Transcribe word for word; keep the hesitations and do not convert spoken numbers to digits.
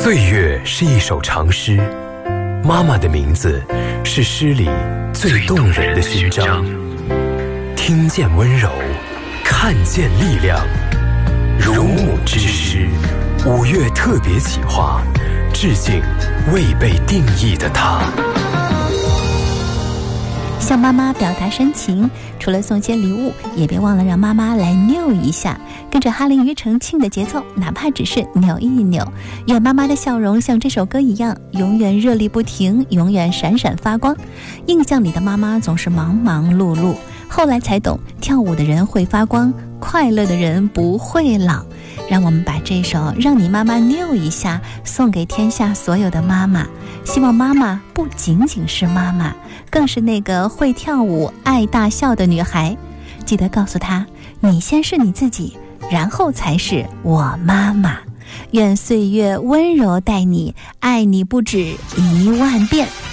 岁月是一首长诗，妈妈的名字是诗里最动人的勋章。听见温柔，看见力量，如母之诗，五月特别企划，致敬未被定义的她。 向妈妈表达深情，除了送些礼物，也别忘了让妈妈来扭一下，跟着哈林庾澄庆的节奏，哪怕只是扭一扭。愿妈妈的笑容像这首歌一样，永远热力不停，永远闪闪发光。印象里的妈妈总是忙忙碌碌，后来才懂，跳舞的人会发光，快乐的人不会老。让我们把这首《让你妈妈扭一下》送给天下所有的妈妈，希望妈妈不仅仅是妈妈，更是那个会跳舞、爱大笑的女孩。记得告诉她，你先是你自己，然后才是我妈妈。愿岁月温柔待你，爱你不止一万遍。